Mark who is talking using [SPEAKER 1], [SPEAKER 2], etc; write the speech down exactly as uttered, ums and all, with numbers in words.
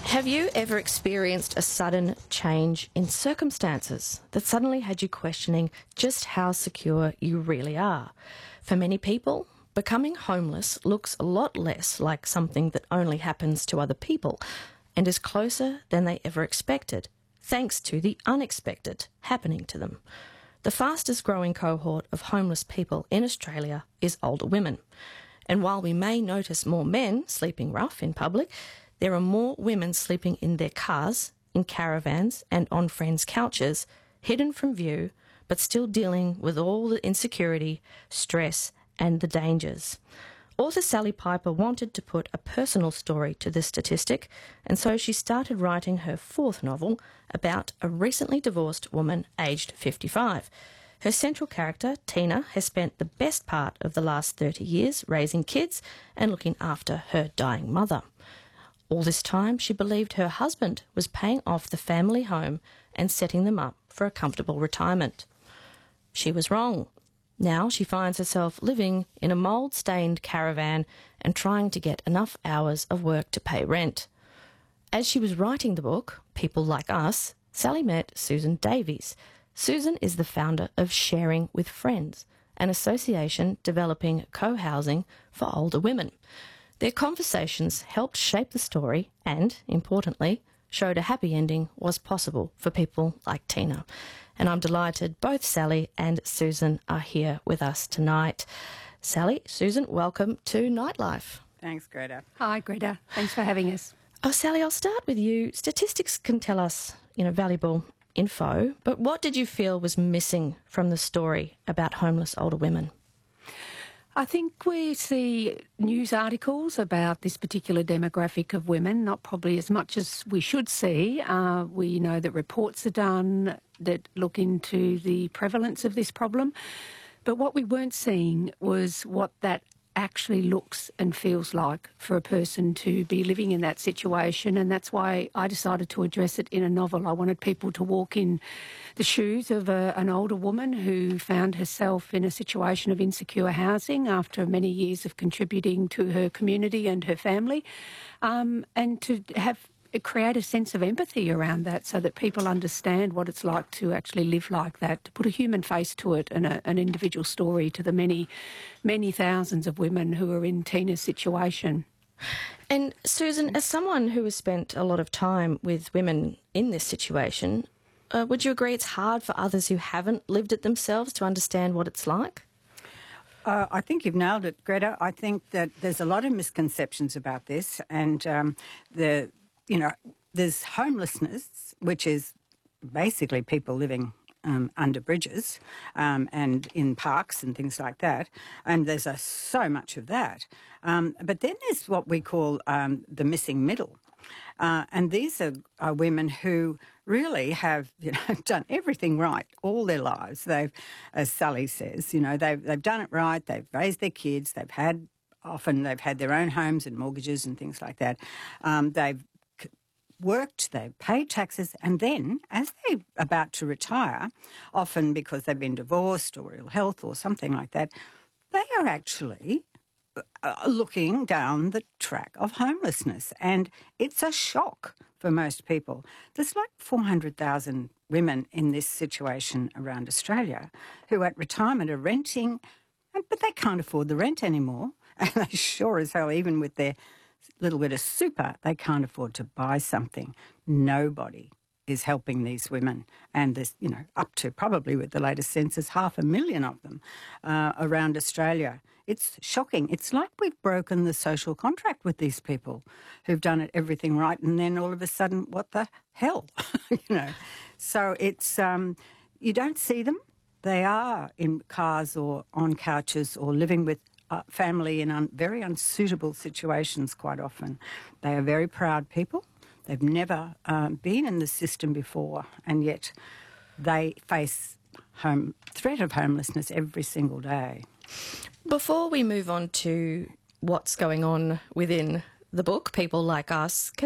[SPEAKER 1] Have you ever experienced a sudden change in circumstances that suddenly had you questioning just how secure you really are? For many people, becoming homeless looks a lot less like something that only happens to other people and is closer than they ever expected, thanks to the unexpected happening to them. The fastest growing cohort of homeless people in Australia is older women. And while we may notice more men sleeping rough in public, there are more women sleeping in their cars, in caravans and on friends' couches, hidden from view, but still dealing with all the insecurity, stress and the dangers. Author Sally Piper wanted to put a personal story to this statistic, and so she started writing her fourth novel about a recently divorced woman aged fifty-five. Her central character, Tina, has spent the best part of the last thirty years raising kids and looking after her dying mother. All this time, she believed her husband was paying off the family home and setting them up for a comfortable retirement. She was wrong. Now she finds herself living in a mould-stained caravan and trying to get enough hours of work to pay rent. As she was writing the book, People Like Us, Sally met Susan Davies. Susan is the founder of Sharing with Friends, an association developing co-housing for older women. Their conversations helped shape the story and, importantly, showed a happy ending was possible for people like Tina. And I'm delighted both Sally and Susan are here with us tonight. Sally, Susan, welcome to Nightlife.
[SPEAKER 2] Thanks, Greta.
[SPEAKER 3] Hi, Greta. Thanks for having us.
[SPEAKER 1] Oh, Sally, I'll start with you. Statistics can tell us, you know, valuable info, but what did you feel was missing from the story about homeless older women?
[SPEAKER 3] I think we see news articles about this particular demographic of women, not probably as much as we should see. Uh, we know that reports are done that look into the prevalence of this problem. But what we weren't seeing was what that actually looks and feels like for a person to be living in that situation, and that's why I decided to address it in a novel. I wanted people to walk in the shoes of a, an older woman who found herself in a situation of insecure housing after many years of contributing to her community and her family, um, and to have create a sense of empathy around that so that people understand what it's like to actually live like that, to put a human face to it and a, an individual story to the many, many thousands of women who are in Tina's situation.
[SPEAKER 1] And Susan, as someone who has spent a lot of time with women in this situation, uh, would you agree it's hard for others who haven't lived it themselves to understand what it's like?
[SPEAKER 2] Uh, I think you've nailed it, Greta. I think that there's a lot of misconceptions about this, and um, the you know, there's homelessness, which is basically people living um, under bridges um, and in parks and things like that, and there's a, so much of that. Um, but then there's what we call um, the missing middle, uh, and these are, are women who really have, you know, done everything right all their lives. They've, as Sally says, you know, they've they've done it right. They've raised their kids. They've had often they've had their own homes and mortgages and things like that. Um, they've worked, they've paid taxes, and then as they're about to retire, often because they've been divorced or ill health or something like that, they are actually uh, looking down the track of homelessness, and it's a shock for most people. There's like four hundred thousand women in this situation around Australia who at retirement are renting, but they can't afford the rent anymore, and they sure as hell, even with their little bit of super, they can't afford to buy something. Nobody is helping these women, and there's, you know, up to probably with the latest census, half a million of them uh, around Australia. It's shocking. It's like we've broken the social contract with these people who've done it everything right, and then all of a sudden, what the hell, you know? So it's um, you don't see them. They are in cars or on couches or living with Uh, family in un very unsuitable situations quite often. They are very proud people. They've never um, been in the system before, and yet they face home threat of homelessness every single day.
[SPEAKER 1] Before we move on to what's going on within the book, People Like Us,